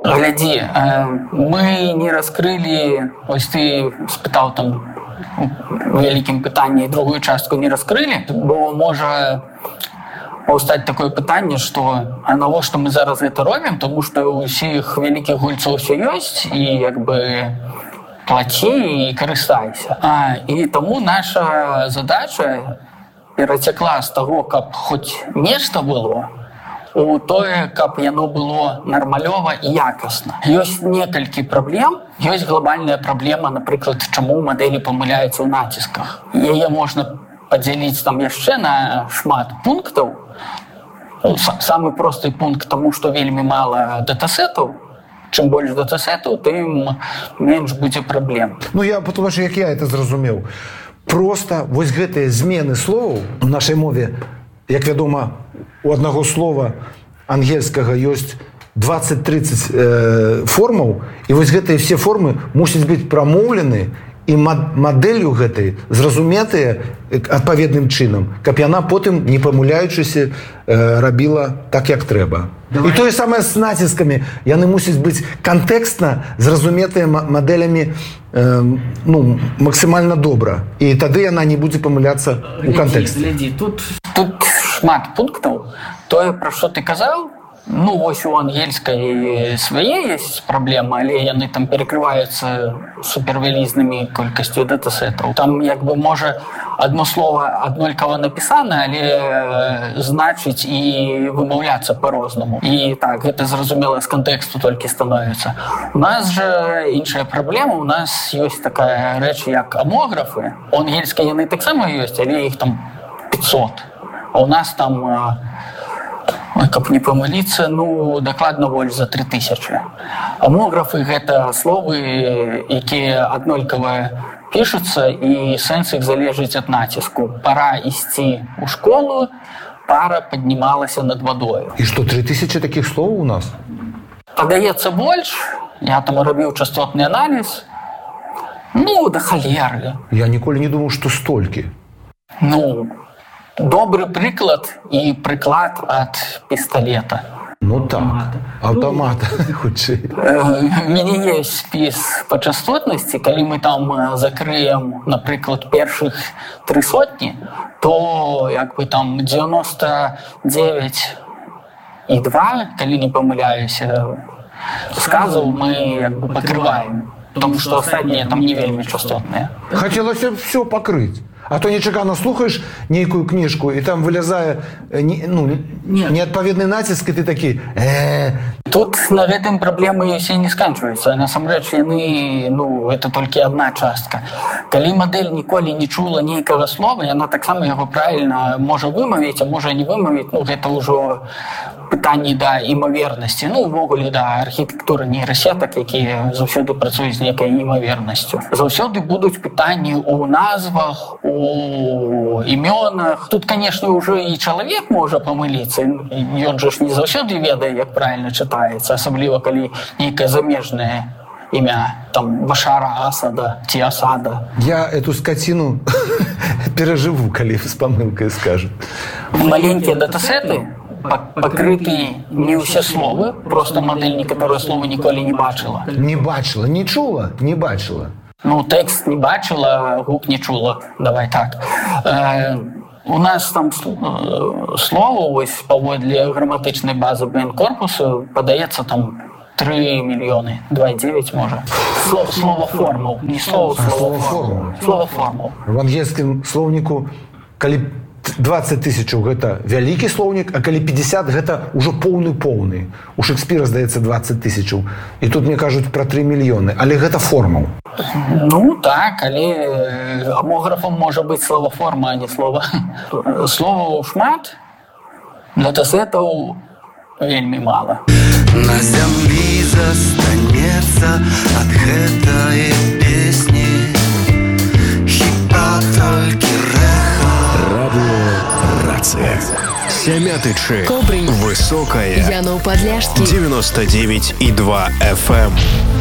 Глядзі, мы не раскрылі, ось ты спытаў там у вялікім пытанні, другую частку не раскрылі, бо можа паўстаць такое пытанне, што а навошта мы зараз гэта робім, тому што ў усіх вялікіх гульцоў ўсё ёсць і як бы плаці і карыстайся. І таму наша задача перацякла з таго, каб хоць нешта было, у тое, каб яно было нармалёва і якасна. Ёсць некалькі праблем. Ёсць глобальная праблема, напрыклад, чаму мадэлі памыляюцца ў націсках. Яе можна падзяліць там яшчэ на шмат пунктаў. Самы просты пункт таму, што вельмі мала датасетаў. Чым больш датасетаў, тым менш будзе праблем. Ну, я патлумачу, як я это зразумеў. Проста вось гэтыя змены словаў у нашай мове, як вядома, у аднаго слова ангельскага ёсць 20-30 формаў, і вось гэтыя все формы мусяць быць прамоўлены і мадэлью гэтай зразуметыя адпаведным чынам, каб яна потым, не памыляючыся, рабіла так, як трэба. І тое самае з націскамі. Яны мусяць быць кантэкстна зразуметыя мадэлямі максімальна добра. І тады яна не будзе памыляцца ў кантэксце. Тут шмат пунктаў. Тое, пра што ты казаў, ну, вось у ангельскай свае ёсць праблема, але яны там перакрываюцца супервялізнымі колькасцю датасетаў. Там, як бы, можа, одно слова аднолькава напісана, але значыць і вымаўляцца па-рознаму. І так, гэта зразумела з кантэксту толькі становіцца. У нас жа іншая праблема. У нас ёсць такая рэч, як амографы. У ангельскай яны таксама ёсць, але іх там 500. А у нас там, каб не памыліцца, ну, дакладна больш за 3000. Амографы — гэта словы, якія аднолькава пішуцца, і сэнс іх залежыць ад націску. Пара ісці ў школу, пара паднімалася над вадою. І што, 3000 такіх словаў у нас? Падаецца больш. Я там рабіў частотны аналіз. Ну, да халеры. Я ніколі не думаў, што столькі. Ну, добры прыклад і прыклад ад пісталета. Ну так, аўтамата, хутчэй. У мяне ёсць спіс па частотнасці. Калі мы там закрыем, напрыклад, першых 300, то як бы там 99,2, калі не памыляюся, сказаў мы як бы пакрываем. Тому што астатнія там не вельмі частотныя. Хацелася ўсё пакрыць. А то нечакана слухаеш нейкую кніжку, і там вылязае неадпаведны націск, і ты такі Тут на гэтым праблемы ўсе не сканчваюцца. Насамрэч, яны, гэта толькі адна частка. Калі мадэль ніколі не чула нейкага слова, яна таксама яго правільна можа вымавіць, а можа не вымавіць. Гэта ўжо пытанні да імавернасці. Увогуле, да архітэктуры нейрасетак, якія заўсёды працуюць з нейкай імавернасцю. Заўсёды будуць пытанні ў назвах, у імёнах. Тут, канешне, ўжо і чалавек можа памыліцца. Ён жа ж не заўсёды ведае, як правільна чытаецца, асабліва калі нейкае замежнае імя, там, Башара Асада ці Асада. Я эту скаціну перажыву, калі з памылкай скажу. Маленькія датасеты пакрыты не ўсе словы, проста мадэль некаторыя словы ніколі не бачыла. Не бачыла, не чула, не бачыла. Тэкст не бачыла, гук не чула. Давай так. У нас там слова, вось паводле граматычнай базы БН-корпусу, падаецца там 3 мільёны, 2,9 можа. Слова формаў, не слова формаў. Слова формаў. В ангельскім слоўніку, калі 20 000 гэта вялікі слоўнік, а калі 50 гэта ўжо поўны. У Шекспіра, здаецца, 20 000. І тут мне кажуць пра 3 мільёны. Але гэта формаў. Так, але амографам можа быць слова-форма, а не слова. Словаў шмат, датасетаў вельмі мала. На зямлі застанецца ад гэтай песні хіба толькі рэха. Радиорация. Сямятычы. Кобрынь. Высокая. Янов Подляшский. 99,2 FM.